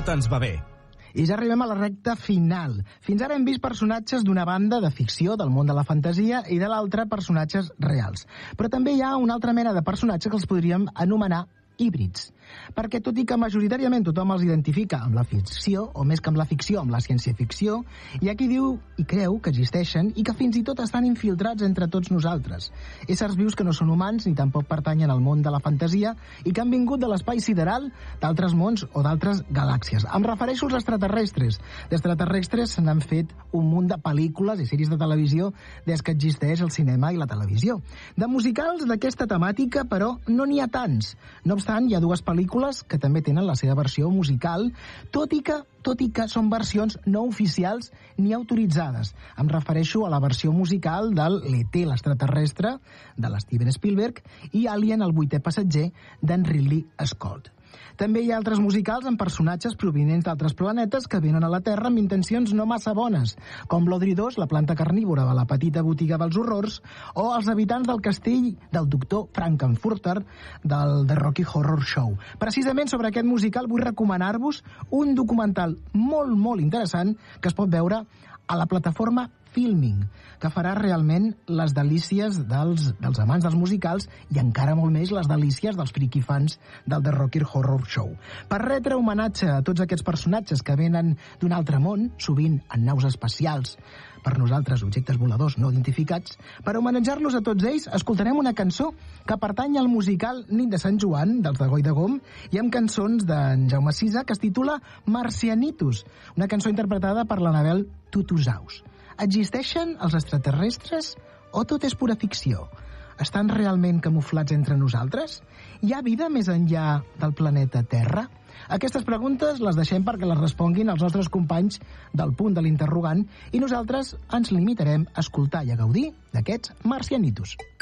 tot ens va bé. I ja arribem a la recta final. Fins ara hem vist personatges d'una banda de ficció, del món de la fantasia, i de l'altra personatges reals. Però també hi ha una altra mena de personatges que els podríem anomenar híbrids. Perquè tot i que majoritàriament tothom els identifica amb la ficció, o més que amb la ficció, amb la ciència-ficció, hi ha qui diu i creu que existeixen i que fins i tot estan infiltrats entre tots nosaltres. Éssers vius que no són humans ni tampoc pertanyen al món de la fantasia i que han vingut de l'espai sideral, d'altres mons o d'altres galàxies. Em refereixo als extraterrestres. D'extraterrestres se n'han fet un munt de pel·lícules i sèries de televisió des que existeix el cinema i la televisió. De musicals d'aquesta temàtica, però, no n'hi ha tants. No obstant, hi ha dues pel·lícules que també tenen la seva versió musical, tot i que són versions no oficials ni autoritzades. Em refereixo a la versió musical del l'E.T. l'extraterrestre, de l'Steven Spielberg, i Alien, el vuitè passatger, d'en Ridley Scott. També hi ha altres musicals amb personatges provinents d'altres planetes que venen a la Terra amb intencions no massa bones, com l'Audrey II, la planta carnívora de la petita botiga dels horrors, o els habitants del castell del doctor Frankenfurter del The Rocky Horror Show. Precisament sobre aquest musical vull recomanar-vos un documental molt, molt interessant que es pot veure a la plataforma Filming, que farà realment les delícies dels amants dels musicals i encara molt més les delícies dels friquifans del The Rocky Horror Show. Per retre homenatge a tots aquests personatges que venen d'un altre món, sovint en naus espacials, per nosaltres objectes voladors no identificats, per homenatjar-los a tots ells escoltarem una cançó que pertany al musical Nit de Sant Joan, dels de Goi de Gom, i amb cançons d'en Jaume Sisa, que es titula Marcianitos, una cançó interpretada per l'Anabel Tutusaus. Existeixen els extraterrestres o tot és pura ficció? Estan realment camuflats entre nosaltres? Hi ha vida més enllà del planeta Terra? Aquestes preguntes les deixem perquè les responguin els nostres companys del Punt de l'Interrogant i nosaltres ens limitarem a escoltar i a gaudir d'aquests marcianitos.